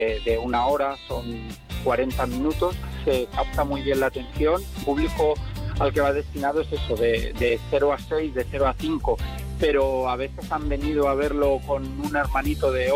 de una hora, son 40 minutos, se capta muy bien la atención. El público al que va destinado es eso, de 0 a 6, de 0 a 5, pero a veces han venido a verlo con un hermanito de